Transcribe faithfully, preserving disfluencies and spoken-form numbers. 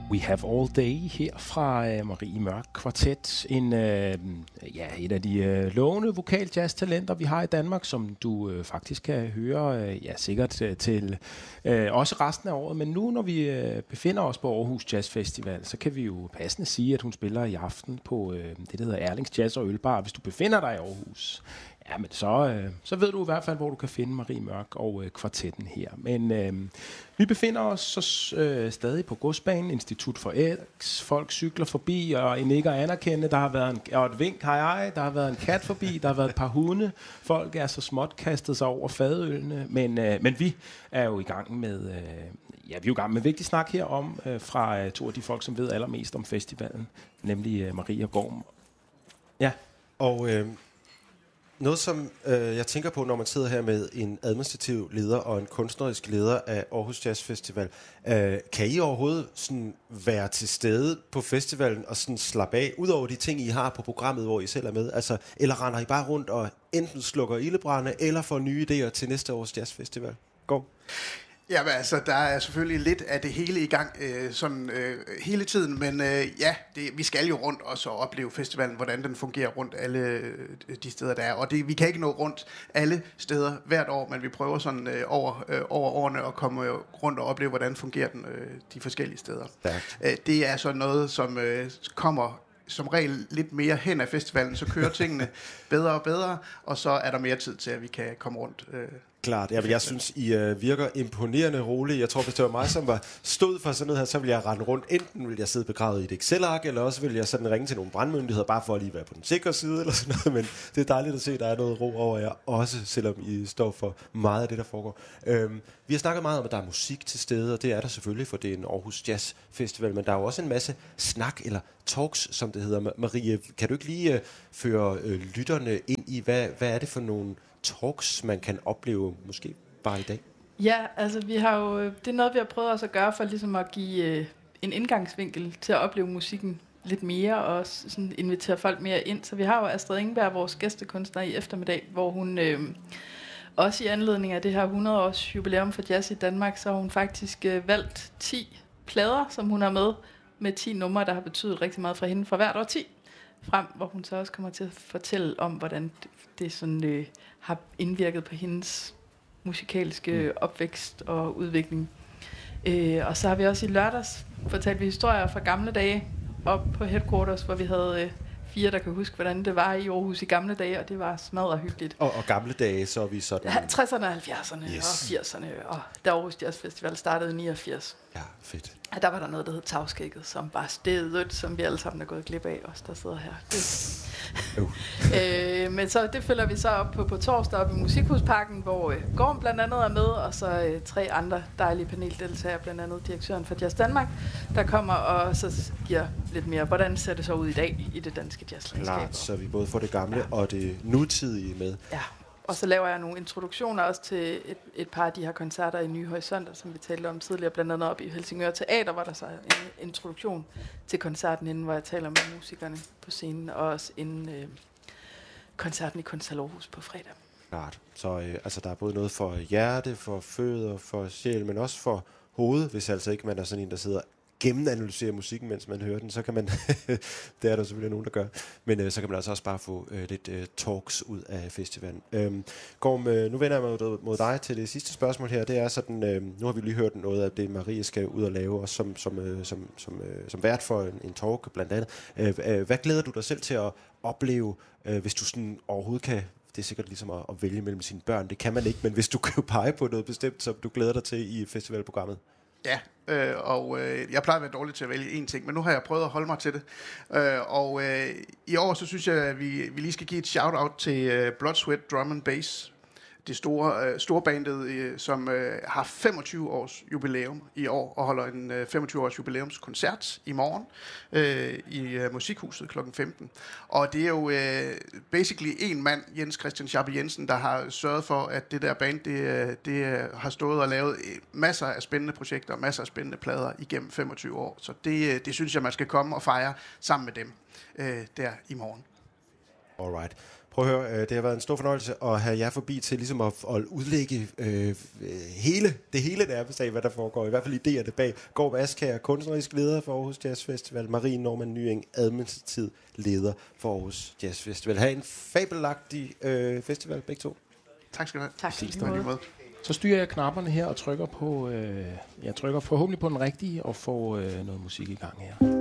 We Have All Day her fra uh, Marie Mørk Kvartet. En, uh, ja, et af de uh, lovende vokal-jazz-talenter, vi har i Danmark, som du uh, faktisk kan høre uh, ja, sikkert uh, til uh, også resten af året. Men nu, når vi uh, befinder os på Aarhus Jazz Festival, så kan vi jo passende sige, at hun spiller i aften på uh, det, der hedder Erlings Jazz og Ølbar. Hvis du befinder dig i Aarhus, ja, men så, øh, så ved du i hvert fald, hvor du kan finde Marie Mørk og øh, kvartetten her. Men øh, vi befinder os så øh, stadig på Godsbanen, Institut for X. Folk cykler forbi, og en ikke at anerkende. Der har været en, og et vink, hej hej. Der har været en kat forbi, der har været et par hunde. Folk er så småt kastet sig over fadølene. Men, øh, men vi er jo i gang med... Øh, Ja, vi er jo i gang med en vigtig snak her om øh, fra øh, to af de folk, som ved allermest om festivalen, nemlig øh, Marie og Gorm. Ja. Og øh, noget, som øh, jeg tænker på, når man sidder her med en administrativ leder og en kunstnerisk leder af Aarhus Jazz Festival, øh, kan I overhovedet sådan være til stede på festivalen og sådan slappe af, ud over de ting, I har på programmet, hvor I selv er med? Altså, eller render I bare rundt og enten slukker ildebrænde, eller får nye idéer til næste års jazzfestival? Gå. Jamen altså, der er selvfølgelig lidt af det hele i gang øh, sådan øh, hele tiden, men øh, ja, det, vi skal jo rundt og så opleve festivalen, hvordan den fungerer rundt alle øh, de steder, der er. Og det, vi kan ikke nå rundt alle steder hvert år, men vi prøver sådan øh, over, øh, over årene at komme øh, rundt og opleve, hvordan fungerer den øh, de forskellige steder. Øh, det er så noget, som øh, kommer som regel lidt mere hen af festivalen, så kører tingene bedre og bedre, og så er der mere tid til, at vi kan komme rundt. Øh, Klart, ja, men jeg synes, I øh, virker imponerende roligt. Jeg tror, hvis det var mig, som var stod for sådan noget her, så ville jeg rende rundt. Enten ville jeg sidde begravet i et Excel-ark, eller også ville jeg sådan ringe til nogle brandmyndigheder, bare for at lige være på den sikre side, eller sådan noget. Men det er dejligt at se, at der er noget ro over jer, også selvom I står for meget af det, der foregår. Øhm, vi har snakket meget om, at der er musik til stede, og det er der selvfølgelig, for det er en Aarhus Jazz Festival, men der er jo også en masse snak, eller talks, som det hedder. Marie, kan du ikke lige øh, føre øh, lytterne ind i, hvad, hvad er det for nogle talks, man kan opleve måske bare i dag? Ja, altså vi har jo, det er noget, vi har prøvet også at gøre for ligesom at give øh, en indgangsvinkel til at opleve musikken lidt mere, og sådan invitere folk mere ind. Så vi har jo Astrid Ingeberg, vores gæstekunstner, i eftermiddag, hvor hun øh, også i anledning af det her hundrede års jubilæum for jazz i Danmark, så har hun faktisk øh, valgt ti plader, som hun har med, med ti numre, der har betydet rigtig meget for hende fra hvert årti frem, hvor hun så også kommer til at fortælle om, hvordan det, det sådan, øh, har indvirket på hendes musikalske mm. opvækst og udvikling. Øh, og så har vi også i lørdags fortalt vi historier fra gamle dage op på Headquarters, hvor vi havde øh, fire, der kan huske, hvordan det var i Aarhus i gamle dage, og det var smadret hyggeligt. Og, og gamle dage, så er vi sådan... Ja, tresserne og halvfjerdserne yes. og firserne, og da Aarhus Jazz Festival startede i niogfirs. Ja, fedt. Og der var der noget, der hed Tavskægget, som var stedet, som vi alle sammen er gået glip af, os der sidder her. Det. Uh. øh, men så det følger vi så op på, på torsdag op i Musikhusparken, hvor øh, Gorm blandt andet er med, og så øh, tre andre dejlige paneldeltagere, blandt andet direktøren for Jazz Danmark, der kommer og så giver lidt mere, hvordan ser det så ud i dag i det danske jazzlandskab. Klart, så vi både får det gamle ja. og det nutidige med. Ja. Og så laver jeg nogle introduktioner også til et, et par af de her koncerter i Nye Horisonter, som vi talte om tidligere, blandt andet op i Helsingør Teater, hvor der så er en introduktion til koncerten inden, hvor jeg taler med musikerne på scenen, og også inden øh, koncerten i Kunsthal Aarhus på fredag. Klart. Så øh, altså, der er både noget for hjerte, for fødder, for sjæl, men også for hoved, hvis altså ikke man er sådan en, der sidder gennemanalysere musikken, mens man hører den, så kan man, det er der selvfølgelig nogen, der gør, men øh, så kan man altså også bare få øh, lidt øh, talks ud af festivalen. Øhm, Gorm, øh, nu vender jeg mig mod, mod dig til det sidste spørgsmål her. Det er sådan, øh, nu har vi lige hørt noget af det, Marie skal ud og lave, også som, som, øh, som, som, øh, som vært for en, en talk, blandt andet. Øh, øh, hvad glæder du dig selv til at opleve, øh, hvis du sådan overhovedet kan, det er sikkert ligesom at, at vælge mellem sine børn, det kan man ikke, men hvis du kan pege på noget bestemt, som du glæder dig til i festivalprogrammet? Ja, øh, og øh, jeg plejer at være dårlig til at vælge én ting, men nu har jeg prøvet at holde mig til det. Øh, og øh, i år, så synes jeg, at vi, vi lige skal give et shout-out til øh, Blood, Sweat, Drum and Bass. Det store, øh, store bandet, øh, som øh, har femogtyve års jubilæum i år, og holder en øh, femogtyve års jubilæumskoncert i morgen øh, i øh, Musikhuset klokken femten. Og det er jo øh, basically en mand, Jens Christian Schappe Jensen, der har sørget for, at det der band, det, det har stået og lavet masser af spændende projekter, masser af spændende plader igennem femogtyve år. Så det, det synes jeg, man skal komme og fejre sammen med dem øh, der i morgen. Alright. Prøv at høre, det har været en stor fornøjelse at have jer forbi til ligesom at, at udlægge øh, hele, det hele nærmest af, hvad der foregår. I hvert fald idéerne bag. Gorm Askjær, kunstnerisk leder for Aarhus Jazz Festival. Marie Norman Nyeng, administrativ leder for Aarhus Jazz Festival. Ha' en fabelagtig øh, festival, begge to. Tak skal du have. Tak Præcis, lige måde. måde. Så styrer jeg knapperne her og trykker på, øh, jeg trykker forhåbentlig på den rigtige og får øh, noget musik i gang her.